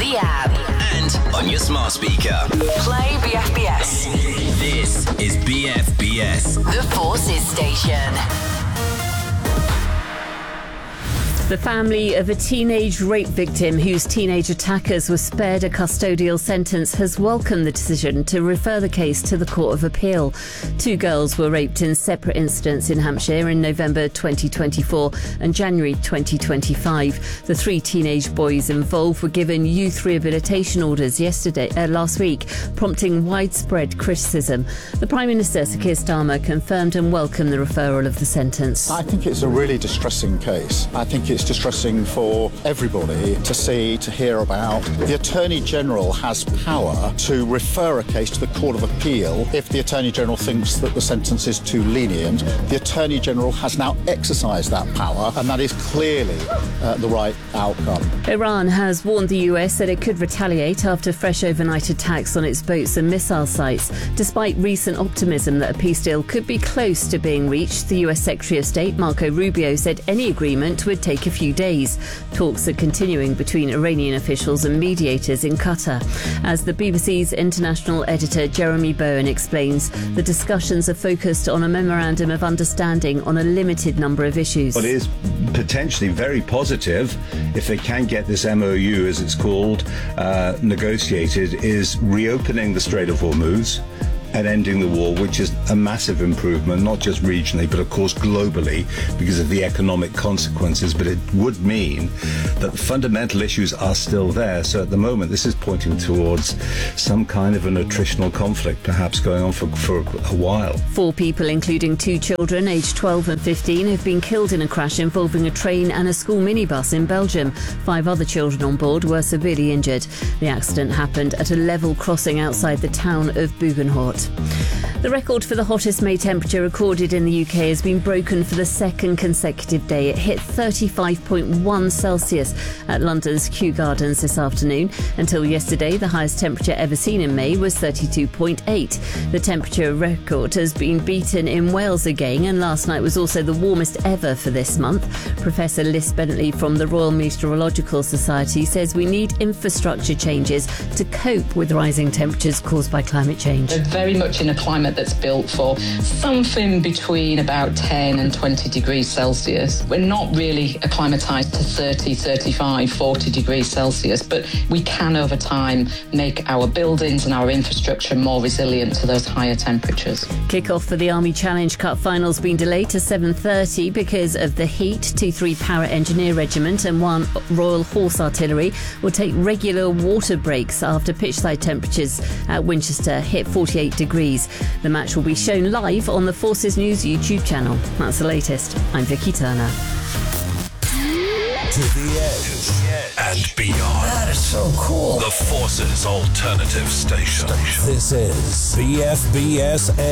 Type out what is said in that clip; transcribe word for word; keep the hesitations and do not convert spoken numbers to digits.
the app and on your smart speaker. Play B F B S. This is B F B S, The Forces Station. The family of a teenage rape victim whose teenage attackers were spared a custodial sentence has welcomed the decision to refer the case to the Court of Appeal. Two girls were raped in separate incidents in Hampshire in November twenty twenty-four and January twenty twenty-five. The three teenage boys involved were given youth rehabilitation orders yesterday, uh, last week, prompting widespread criticism. The Prime Minister, Sir Keir Starmer, confirmed and welcomed the referral of the sentence. I think it's a really distressing case. I think it's distressing for everybody to see, to hear about. The Attorney General has power to refer a case to the Court of Appeal if the Attorney General thinks that the sentence is too lenient. The Attorney General has now exercised that power, and that is clearly uh, the right outcome. Iran has warned the U S that it could retaliate after fresh overnight attacks on its boats and missile sites. Despite recent optimism that a peace deal could be close to being reached, the U S Secretary of State Marco Rubio said any agreement would take a few days. Talks are continuing between Iranian officials and mediators in Qatar. As the B B C's international editor Jeremy Bowen explains, the discussions are focused on a memorandum of understanding on a limited number of issues. What is potentially very positive, if they can get this M O U, as it's called, uh, negotiated, is reopening the Strait of Hormuz and ending the war, which is a massive improvement, not just regionally, but of course globally, because of the economic consequences. But it would mean that the fundamental issues are still there. So at the moment, this is pointing towards some kind of an attritional conflict, perhaps going on for, for a while. Four people, including two children aged twelve and fifteen, have been killed in a crash involving a train and a school minibus in Belgium. Five other children on board were severely injured. The accident happened at a level crossing outside the town of Bugenhout. The record for the hottest May temperature recorded in the U K has been broken for the second consecutive day. It hit thirty-five point one Celsius at London's Kew Gardens this afternoon. Until yesterday, the highest temperature ever seen in May was thirty-two point eight. The temperature record has been beaten in Wales again, and last night was also the warmest ever for this month. Professor Liz Bentley from the Royal Meteorological Society says we need infrastructure changes to cope with rising temperatures caused by climate change. We're very much in a climate that's built for something between about ten and twenty degrees Celsius. We're not really acclimatised to thirty, thirty-five, forty degrees Celsius, but we can over time make our buildings and our infrastructure more resilient to those higher temperatures. Kick-off for the Army Challenge Cup finals been delayed to seven thirty because of the heat. two three Para Engineer Regiment and one Royal Horse Artillery will take regular water breaks after pitchside temperatures at Winchester hit forty-eight degrees. The match will be shown live on the Forces News YouTube channel. That's the latest. I'm Vicky Turner. To the edge and beyond. That is so cool. The Forces Alternative Station. This is B F B S